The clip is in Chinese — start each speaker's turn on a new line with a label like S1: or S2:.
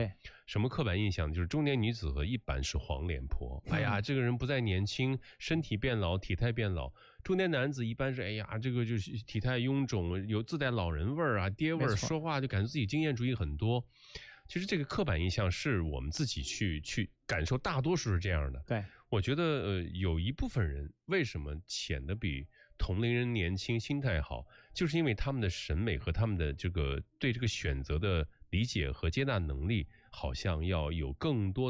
S1: 对，
S2: 什么刻板印象？就是中年女子一般是黄脸婆，哎呀，这个人不再年轻，身体变老，体态变老。中年男子一般是，哎呀，这个就是体态臃肿，有自带老人味儿啊，爹味儿，说话就感觉自己经验主义很多。其实这个刻板印象是我们自己去感受，大多数是这样的。
S1: 对，
S2: 我觉得有一部分人为什么显得比同龄人年轻，心态好，就是因为他们的审美和他们的这个对这个选择的理解和接纳能力，好像要有更多